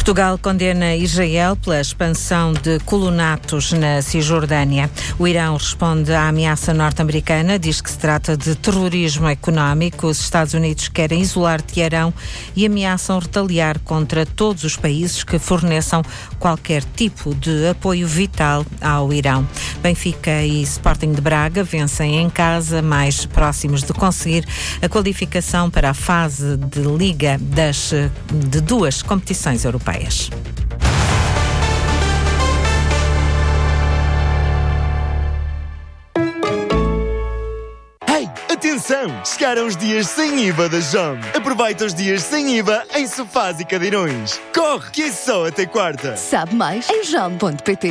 Portugal condena Israel pela expansão de colonatos na Cisjordânia. O Irão responde à ameaça norte-americana, diz que se trata de terrorismo económico. Os Estados Unidos querem isolar Teherão e ameaçam retaliar contra todos os países que forneçam qualquer tipo de apoio vital ao Irão. Benfica e Sporting de Braga vencem em casa, mais próximos de conseguir a qualificação para a fase de Liga de duas competições europeias. Hey, atenção! Chegaram os dias sem IVA da JOM. Aproveita os dias sem IVA em sofás e cadeirões. Corre, que é só até quarta. Sabe mais em jom.pt.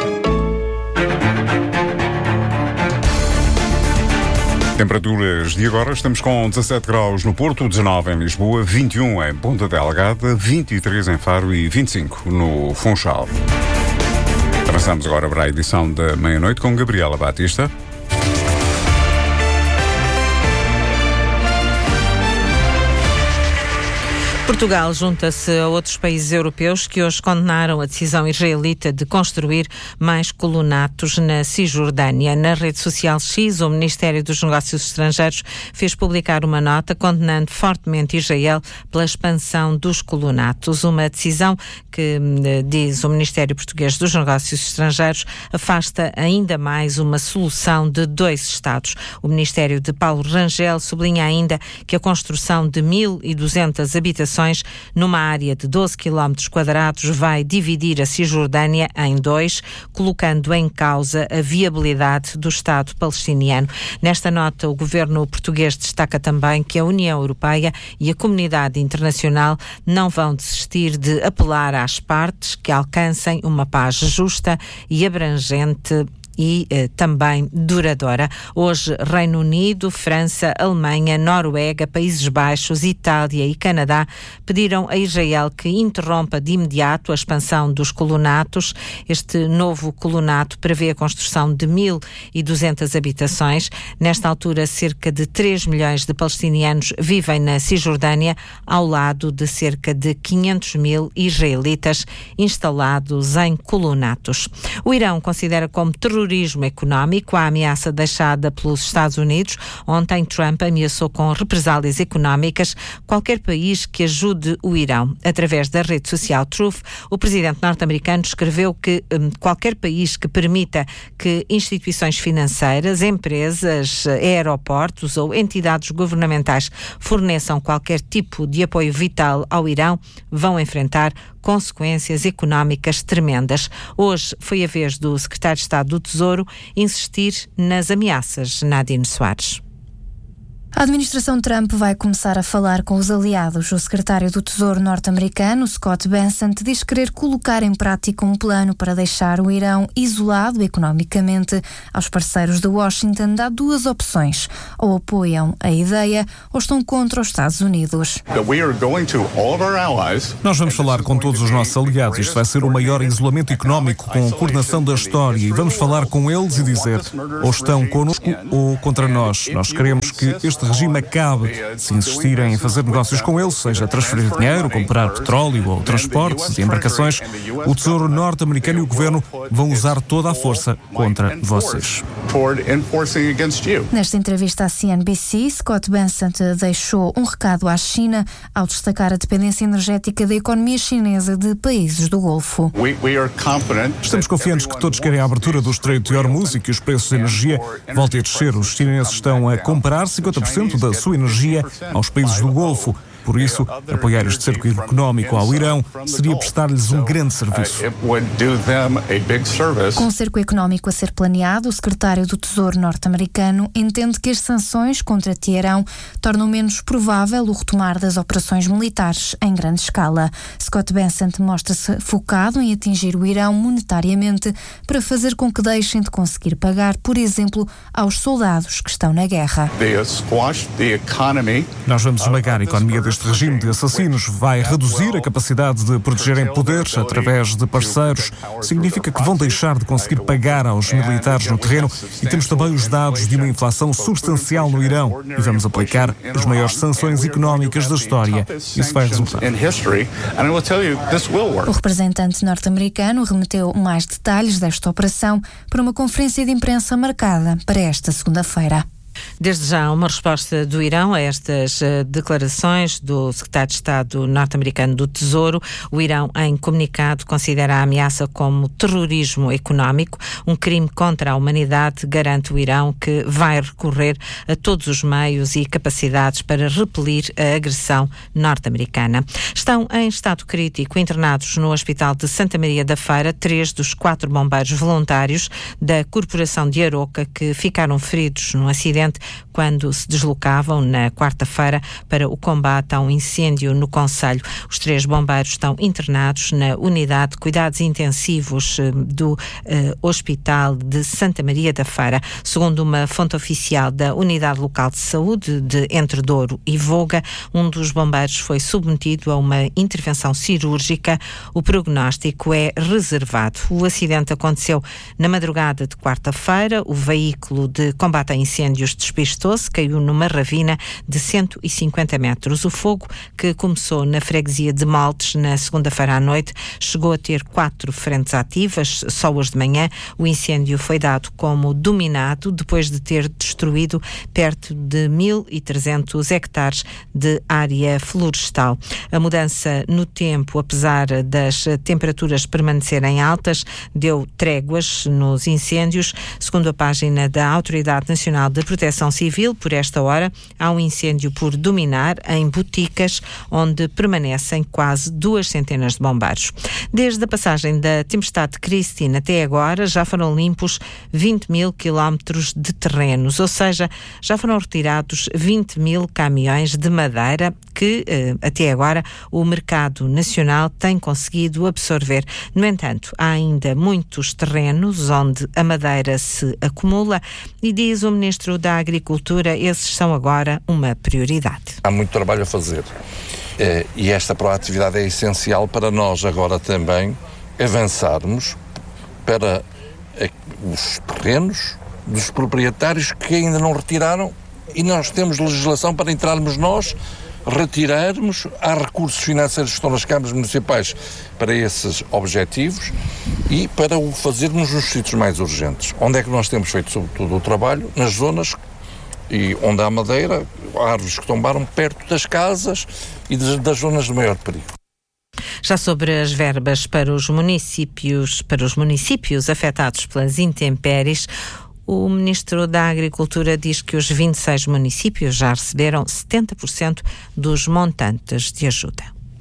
Temperaturas de agora, estamos com 17 graus no Porto, 19 em Lisboa, 21 em Ponta Delgada, 23 em Faro e 25 no Funchal. Avançamos agora para a edição da meia-noite com Gabriela Batista. Portugal junta-se a outros países europeus que hoje condenaram a decisão israelita de construir mais colonatos na Cisjordânia. Na rede social X, o Ministério dos Negócios Estrangeiros fez publicar uma nota condenando fortemente Israel pela expansão dos colonatos. Uma decisão que, diz o Ministério Português dos Negócios Estrangeiros, afasta ainda mais uma solução de dois Estados. O Ministério de Paulo Rangel sublinha ainda que a construção de 1.200 habitações numa área de 12 km² vai dividir a Cisjordânia em dois, colocando em causa a viabilidade do Estado palestiniano. Nesta nota, o governo português destaca também que a União Europeia e a comunidade internacional não vão desistir de apelar às partes que alcancem uma paz justa e abrangente e também duradoura. Hoje, Reino Unido, França, Alemanha, Noruega, Países Baixos, Itália e Canadá pediram a Israel que interrompa de imediato a expansão dos colonatos. Este novo colonato prevê a construção de 1.200 habitações. Nesta altura, cerca de 3 milhões de palestinianos vivem na Cisjordânia, ao lado de cerca de 500 mil israelitas instalados em colonatos. O Irão considera como terrorismo económico a ameaça deixada pelos Estados Unidos. Ontem, Trump ameaçou com represálias económicas qualquer país que ajude o Irão. Através da rede social Truth, o presidente norte-americano escreveu que qualquer país que permita que instituições financeiras, empresas, aeroportos ou entidades governamentais forneçam qualquer tipo de apoio vital ao Irão vão enfrentar consequências económicas tremendas. Hoje foi a vez do secretário de Estado do Tesouro insistir nas ameaças. Nadine Soares. A administração Trump vai começar a falar com os aliados. O secretário do Tesouro norte-americano, Scott Bessent, diz querer colocar em prática um plano para deixar o Irão isolado economicamente. Aos parceiros de Washington dá duas opções: ou apoiam a ideia ou estão contra os Estados Unidos. Nós vamos falar com todos os nossos aliados. Isto vai ser o maior isolamento económico com coordenação da história e vamos falar com eles e dizer ou estão connosco ou contra nós. Nós queremos que este regime acabe. Se insistirem em fazer negócios com ele, seja transferir dinheiro, comprar petróleo ou transportes de embarcações, o Tesouro norte-americano e o Governo vão usar toda a força contra vocês. Nesta entrevista à CNBC, Scott Bessent deixou um recado à China ao destacar a dependência energética da economia chinesa de países do Golfo. Estamos confiantes que todos querem a abertura do Estreito de Hormuz e que os preços de energia voltem a descer. Os chineses estão a comprar 50% da sua energia aos países do Golfo. Por isso, apoiar este cerco económico ao Irão seria prestar-lhes um grande serviço. Com o cerco económico a ser planeado, o secretário do Tesouro norte-americano entende que as sanções contra Teherão tornam menos provável o retomar das operações militares em grande escala. Scott Bessent mostra-se focado em atingir o Irão monetariamente para fazer com que deixem de conseguir pagar, por exemplo, aos soldados que estão na guerra. Nós vamos esmagar a economia deste este regime de assassinos vai reduzir a capacidade de protegerem poderes através de parceiros. Significa que vão deixar de conseguir pagar aos militares no terreno e temos também os dados de uma inflação substancial no Irão e vamos aplicar as maiores sanções económicas da história. Isso vai resultar. O representante norte-americano remeteu mais detalhes desta operação para uma conferência de imprensa marcada para esta segunda-feira. Desde já, uma resposta do Irão a estas declarações do secretário de Estado norte-americano do Tesouro. O Irão, em comunicado, considera a ameaça como terrorismo económico, um crime contra a humanidade. Garante o Irão que vai recorrer a todos os meios e capacidades para repelir a agressão norte-americana. Estão em estado crítico internados no Hospital de Santa Maria da Feira 3 dos 4 bombeiros voluntários da Corporação de Aroca que ficaram feridos num acidente quando se deslocavam na quarta-feira para o combate a um incêndio no concelho. Os 3 bombeiros estão internados na unidade de cuidados intensivos do Hospital de Santa Maria da Feira. Segundo uma fonte oficial da Unidade Local de Saúde de Entre Douro e Voga, um dos bombeiros foi submetido a uma intervenção cirúrgica. O prognóstico é reservado. O acidente aconteceu na madrugada de quarta-feira. O veículo de combate a incêndios despistou-se, caiu numa ravina de 150 metros. O fogo, que começou na freguesia de Maltes na segunda-feira à noite, chegou a ter 4 frentes ativas. Só hoje de manhã o incêndio foi dado como dominado depois de ter destruído perto de 1.300 hectares de área florestal. A mudança no tempo, apesar das temperaturas permanecerem altas, deu tréguas nos incêndios. Segundo a página da Autoridade Nacional de Proteção Civil, por esta hora, há um incêndio por dominar em Boticas, onde permanecem quase 2 centenas de bombeiros. Desde a passagem da tempestade Christine até agora, já foram limpos 20.000 quilómetros de terrenos, ou seja, já foram retirados 20.000 caminhões de madeira que, até agora, o mercado nacional tem conseguido absorver. No entanto, há ainda muitos terrenos onde a madeira se acumula e, diz o Ministro da Agricultura, esses são agora uma prioridade. Há muito trabalho a fazer e esta proatividade é essencial para nós agora também avançarmos para os terrenos dos proprietários que ainda não retiraram e nós temos legislação para entrarmos nós, retirarmos, há recursos financeiros que estão nas câmaras municipais para esses objetivos e para o fazermos nos sítios mais urgentes. Onde é que nós temos feito sobretudo o trabalho? Nas zonas e onde há madeira, árvores que tombaram perto das casas e das zonas de maior perigo. Já sobre as verbas para os municípios afetados pelas intempéries, o Ministro da Agricultura diz que os 26 municípios já receberam 70% dos montantes de ajuda.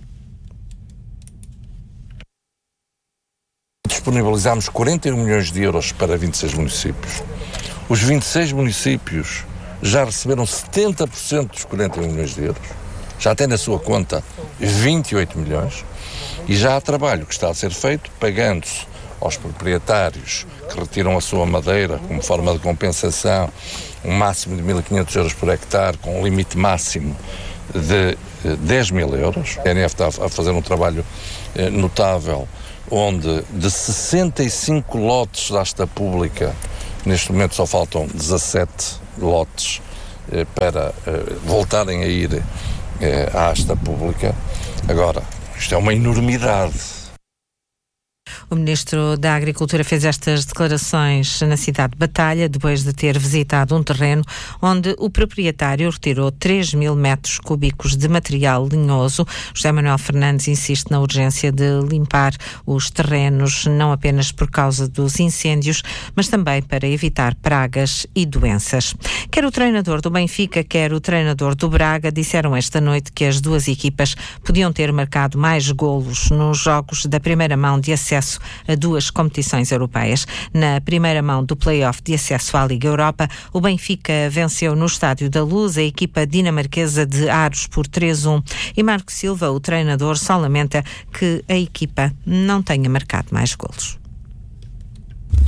Disponibilizámos 41 milhões de euros para 26 municípios. Os 26 municípios já receberam 70% dos 41 milhões de euros. Já têm na sua conta 28 milhões e já há trabalho que está a ser feito, pagando-se aos proprietários que retiram a sua madeira como forma de compensação, um máximo de 1.500 euros por hectare, com um limite máximo de 10 mil euros. A ANF está a fazer um trabalho notável, onde de 65 lotes da Asta Pública, neste momento só faltam 17 lotes para voltarem a ir à Asta Pública. Agora, isto é uma enormidade. O Ministro da Agricultura fez estas declarações na cidade de Batalha, depois de ter visitado um terreno onde o proprietário retirou 3.000 metros cúbicos de material linhoso. José Manuel Fernandes insiste na urgência de limpar os terrenos, não apenas por causa dos incêndios, mas também para evitar pragas e doenças. Quer o treinador do Benfica, quer o treinador do Braga disseram esta noite que as duas equipas podiam ter marcado mais golos nos jogos da primeira mão de acesso a 2 competições europeias. Na primeira mão do play-off de acesso à Liga Europa, o Benfica venceu no Estádio da Luz a equipa dinamarquesa de Aros por 3-1 e Marco Silva, o treinador, só lamenta que a equipa não tenha marcado mais golos.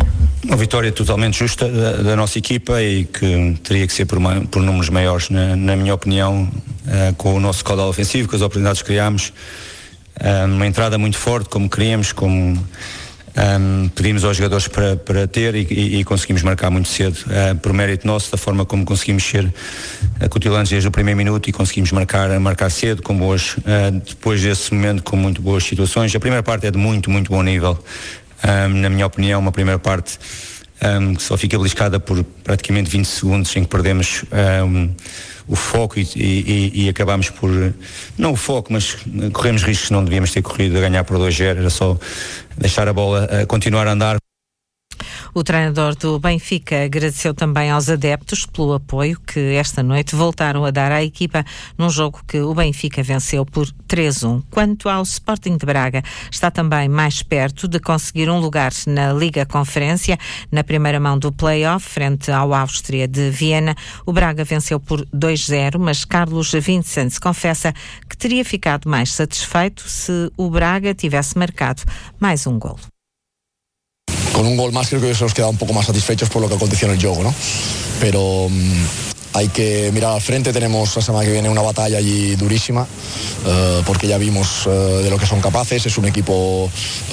uma vitória totalmente justa da nossa equipa e que teria que ser por números maiores, na minha opinião, com o nosso caudal ofensivo, com as oportunidades que criámos, uma entrada muito forte, como queríamos, como pedimos aos jogadores para ter e conseguimos marcar muito cedo, por mérito nosso, da forma como conseguimos ser acutilantes desde o primeiro minuto e conseguimos marcar cedo, com boas, depois desse momento, com muito boas situações. A primeira parte é de muito, muito bom nível. Na minha opinião, uma primeira parte que só fica beliscada por praticamente 20 segundos em que perdemos o foco e acabámos por, não o foco, mas corremos riscos que não devíamos ter corrido, a ganhar por 2-0, era só deixar a bola continuar a andar. O treinador do Benfica agradeceu também aos adeptos pelo apoio que esta noite voltaram a dar à equipa num jogo que o Benfica venceu por 3-1. Quanto ao Sporting de Braga, está também mais perto de conseguir um lugar na Liga Conferência. Na primeira mão do play-off, frente ao Áustria de Viena, o Braga venceu por 2-0, mas Carlos Vincent confessa que teria ficado mais satisfeito se o Braga tivesse marcado mais um golo. Con un gol más creo que nos queda un poco más satisfechos por lo que aconteció en el juego, ¿no? Pero hay que mirar al frente, tenemos la semana que viene una batalla allí durísima, porque ya vimos de lo que son capaces, es un equipo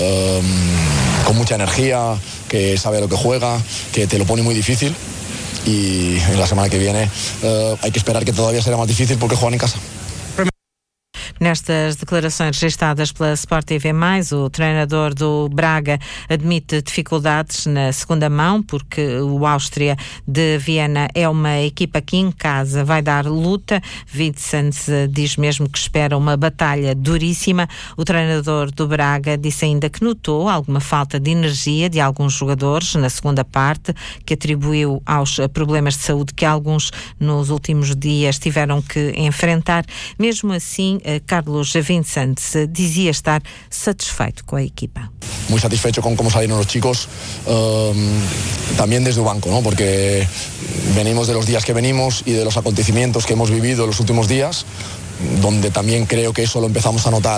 con mucha energía, que sabe a lo que juega, que te lo pone muy difícil y en la semana que viene hay que esperar que todavía será más difícil porque juegan en casa. Nestas declarações registradas pela Sport TV+, o treinador do Braga admite dificuldades na segunda mão, porque o Áustria de Viena é uma equipa que em casa vai dar luta. Vincent diz mesmo que espera uma batalha duríssima. O treinador do Braga disse ainda que notou alguma falta de energia de alguns jogadores na segunda parte, que atribuiu aos problemas de saúde que alguns nos últimos dias tiveram que enfrentar. Mesmo assim, Carlos Vincent dizia estar satisfeito con la equipa. Muy satisfecho con cómo salieron los chicos, también desde el banco, ¿no? Porque venimos de los días que venimos y de los acontecimientos que hemos vivido los últimos días, donde también creo que eso lo empezamos a notar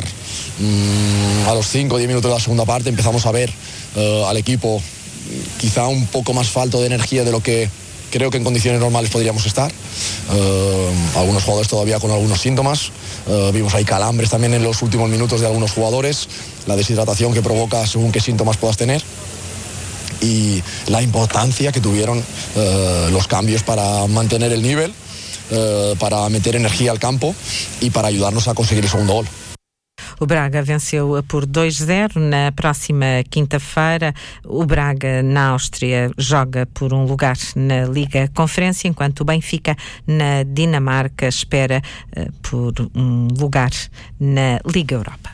a los 5 o 10 minutos de la segunda parte. Empezamos a ver al equipo quizá un poco más falto de energía de lo que creo que en condiciones normales podríamos estar. Algunos jugadores todavía con algunos síntomas. Vimos ahí calambres también en los últimos minutos de algunos jugadores, la deshidratación que provoca según qué síntomas puedas tener y la importancia que tuvieron los cambios para mantener el nivel, para meter energía al campo y para ayudarnos a conseguir el segundo gol. O Braga venceu por 2-0. Na próxima quinta-feira, o Braga, na Áustria, joga por um lugar na Liga Conferência, enquanto o Benfica, na Dinamarca, espera por um lugar na Liga Europa.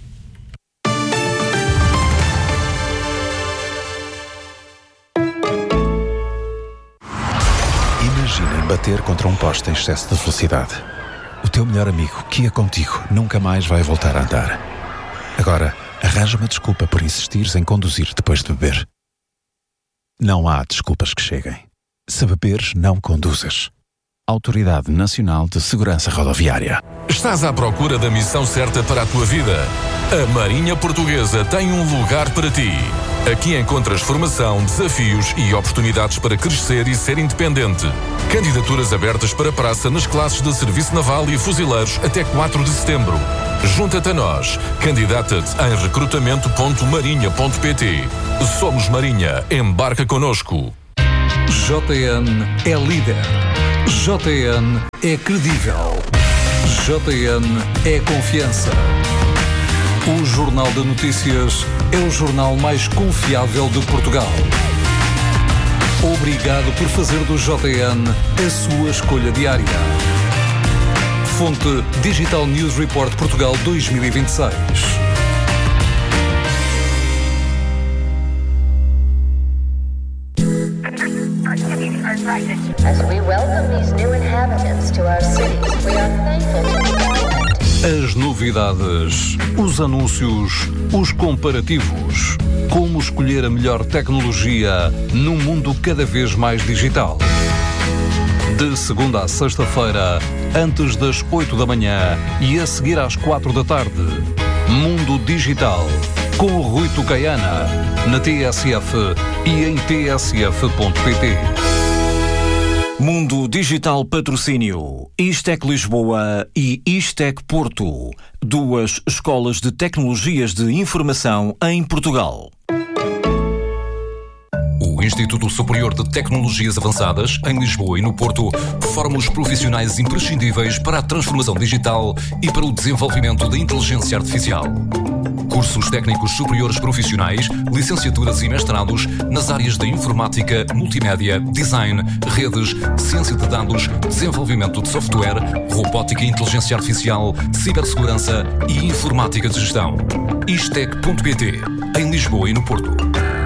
Imaginem bater contra um poste em excesso de velocidade. O teu melhor amigo, que ia contigo, nunca mais vai voltar a andar. Agora, arranja uma desculpa por insistires em conduzir depois de beber. Não há desculpas que cheguem. Se beberes, não conduzas. Autoridade Nacional de Segurança Rodoviária. Estás à procura da missão certa para a tua vida? A Marinha Portuguesa tem um lugar para ti. Aqui encontras formação, desafios e oportunidades para crescer e ser independente. Candidaturas abertas para praça nas classes de Serviço Naval e Fuzileiros até 4 de setembro. Junta-te a nós. Candidata-te em recrutamento.marinha.pt. Somos Marinha. Embarca connosco. JN é líder. JN é credível. JN é confiança. O Jornal de Notícias é o jornal mais confiável de Portugal. Obrigado por fazer do JN a sua escolha diária. Fonte Digital News Report Portugal 2026. As we welcome these new inhabitants to our cities, we are thankful to the As novidades, os anúncios, os comparativos. Como escolher a melhor tecnologia num mundo cada vez mais digital. De segunda a sexta-feira, antes das 8 da manhã e a seguir às 4 da tarde. Mundo Digital. com Rui Tucaiana, na TSF e em tsf.pt. Mundo Digital Patrocínio, Istec Lisboa e Istec Porto, duas escolas de tecnologias de informação em Portugal. O Instituto Superior de Tecnologias Avançadas, em Lisboa e no Porto, forma os profissionais imprescindíveis para a transformação digital e para o desenvolvimento da inteligência artificial. Cursos técnicos superiores profissionais, licenciaturas e mestrados nas áreas da informática, multimédia, design, redes, ciência de dados, desenvolvimento de software, robótica e inteligência artificial, cibersegurança e informática de gestão. Istec.pt, em Lisboa e no Porto.